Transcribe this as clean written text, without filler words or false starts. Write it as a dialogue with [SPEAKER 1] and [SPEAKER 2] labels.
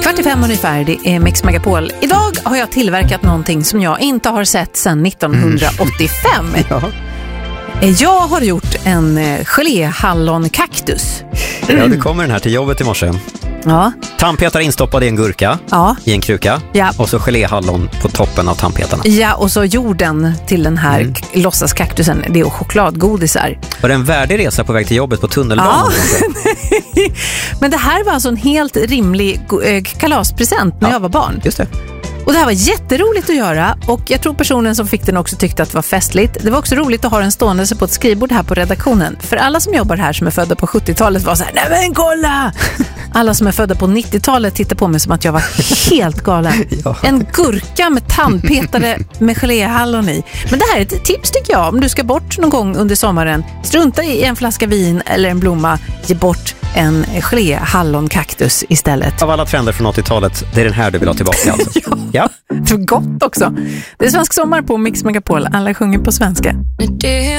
[SPEAKER 1] 4:45 ungefär, det är Mix Megapol. Idag har jag tillverkat någonting som jag inte har sett sedan 1985.
[SPEAKER 2] Ja.
[SPEAKER 1] Jag har gjort en geléhallonkaktus.
[SPEAKER 2] Ja, du kommer den här till jobbet i morse.
[SPEAKER 1] Ja.
[SPEAKER 2] Tandpetare instoppad i en gurka, i en kruka.
[SPEAKER 1] Ja.
[SPEAKER 2] Och så geléhallon på toppen av tandpetarna.
[SPEAKER 1] Ja, och så jorden till den här låtsaskaktusen, det är chokladgodisar.
[SPEAKER 2] Var det en värdig resa på väg till jobbet på tunnelbanan?
[SPEAKER 1] Ja. Men det här var alltså en helt rimlig kalaspresent när jag var barn.
[SPEAKER 2] Just det.
[SPEAKER 1] Och det här var jätteroligt att göra, och jag tror personen som fick den också tyckte att det var festligt. Det var också roligt att ha den stående på ett skrivbord här på redaktionen. För alla som jobbar här som är födda på 70-talet var så här: nej men kolla! Alla som är födda på 90-talet tittar på mig som att jag var helt galen.
[SPEAKER 2] Ja.
[SPEAKER 1] En gurka med tandpetare med geléhallon i. Men det här är ett tips tycker jag. Om du ska bort någon gång under sommaren, strunta i en flaska vin eller en blomma, ge bort en geléhallonkaktus istället.
[SPEAKER 2] Av alla trender från 80-talet, det är den här du vill ha tillbaka alltså. Ja.
[SPEAKER 1] Det var gott också. Det är svensk sommar på Mix Megapol. Alla sjunger på svenska.